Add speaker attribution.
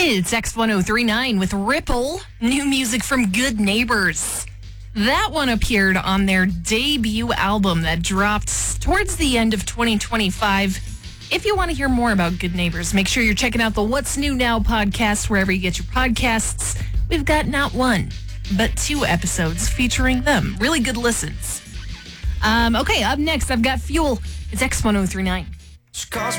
Speaker 1: It's X1039 with Ripple, new music from Good Neighbors. That one appeared on their debut album that dropped towards the end of 2025. If you want to hear more about Good Neighbors, make sure you're checking out the What's New Now podcast wherever you get your podcasts. We've got not one, but 2 episodes featuring them. Really good listens. Okay, up next, I've got Fuel. It's X1039.